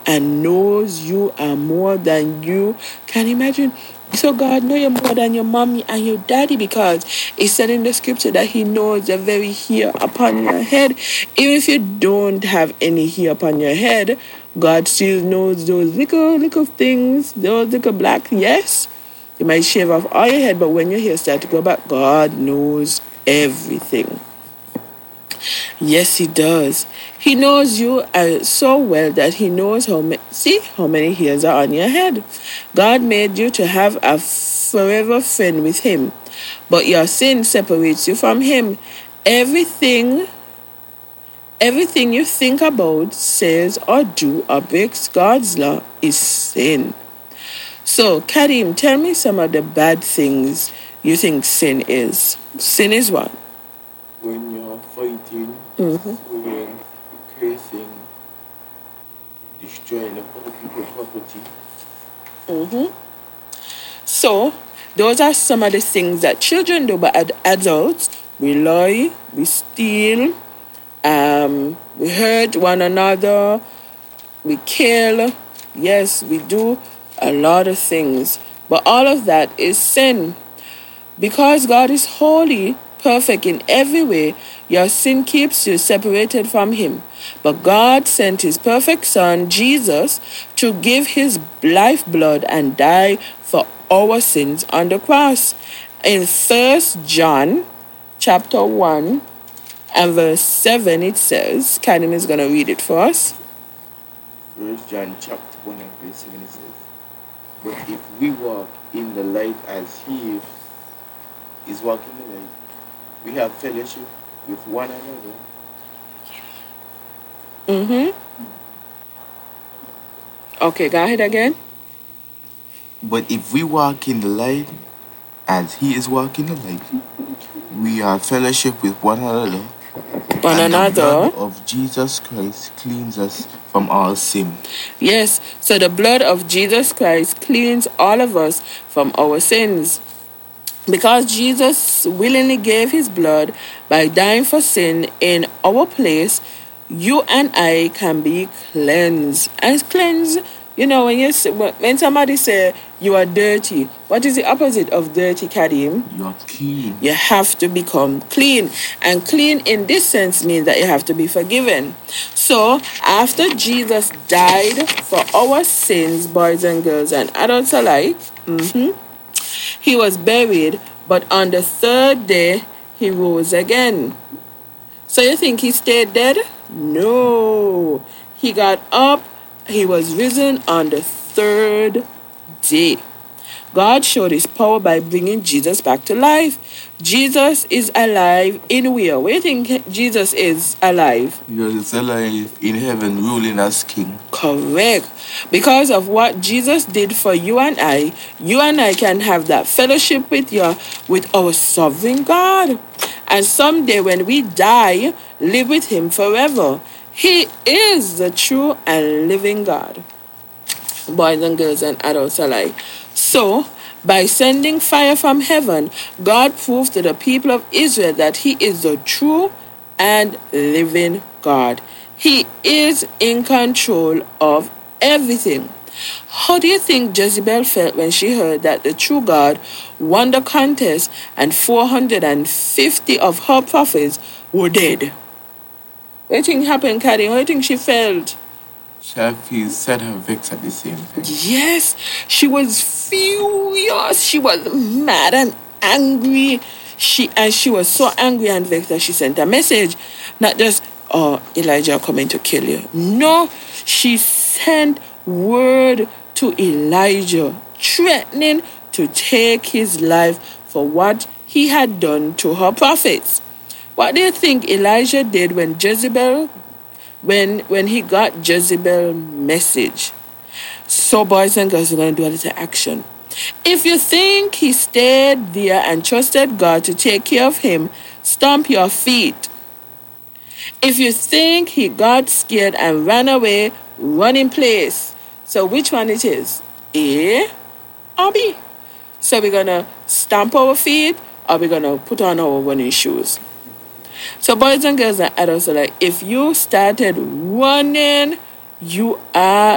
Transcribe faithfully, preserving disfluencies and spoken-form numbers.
and knows you are more than you can imagine. So God knows you more than your mommy and your daddy, because it said in the scripture that he knows the very hair upon your head. Even if you don't have any hair upon your head, God still knows those little, little things, those little black, yes. You might shave off all your head, but when your hair starts to go back, God knows everything. Yes, he does. He knows you uh, so well that he knows how many, see how many hairs are on your head. God made you to have a forever friend with him, but your sin separates you from him. Everything, everything you think about, says, or do, or breaks God's law is sin. So, Karim, tell me some of the bad things you think sin is. Sin is what? When you're fighting, Mm-hmm. when cursing, destroying other people's property. Mm-hmm. So, those are some of the things that children do, but as adults, we lie, we steal, um, we hurt one another, we kill. Yes, we do a lot of things, but all of that is sin. Because God is holy, perfect in every way, your sin keeps you separated from him. But God sent his perfect son, Jesus, to give his lifeblood and die for our sins on the cross. In First John chapter one and verse seven, it says, Kanim is going to read it for us. First John chapter one and verse seven, it says, but if we walk in the light as he is walking in the light, we have fellowship with one another. Mm-hmm. Okay, go ahead again. But if we walk in the light as he is walking in the light, we have fellowship with one another. One and another. The blood of Jesus Christ cleans us from all sin. Yes, so the blood of Jesus Christ cleans all of us from our sins. Because Jesus willingly gave his blood by dying for sin in our place, you and I can be cleansed. And cleansed, you know, when you say, when somebody say you are dirty, what is the opposite of dirty, Kadim? You are clean. You have to become clean. And clean in this sense means that you have to be forgiven. So, after Jesus died for our sins, boys and girls and adults alike, mm-hmm, he was buried, but on the third day, he rose again. So you think he stayed dead? No. He got up, he was risen on the third day. God showed his power by bringing Jesus back to life. Jesus is alive in where? Where do you think Jesus is alive? Jesus is alive in heaven, ruling as king. Correct. Because of what Jesus did for you and I, you and I can have that fellowship with you, with our sovereign God. And someday when we die, live with him forever. He is the true and living God. Boys and girls and adults alike. So, by sending fire from heaven, God proved to the people of Israel that he is the true and living God. He is in control of everything. How do you think Jezebel felt when she heard that the true God won the contest and four hundred fifty of her prophets were dead? What do you think happened, Karim? What do you think she felt? She said her vexed at the same time. Yes, she was furious. She was mad and angry. She and she was so angry and vexed that she sent a message. Not just, oh, Elijah coming to kill you. No, she sent word to Elijah, threatening to take his life for what he had done to her prophets. What do you think Elijah did when Jezebel When when he got Jezebel's message? So boys and girls, we're going to do a little action. If you think he stayed there and trusted God to take care of him, stomp your feet. If you think he got scared and ran away, run in place. So which one it is? A or B? So we're going to stomp our feet, or we're going to put on our running shoes. So boys and girls and adults are like, if you started running, you are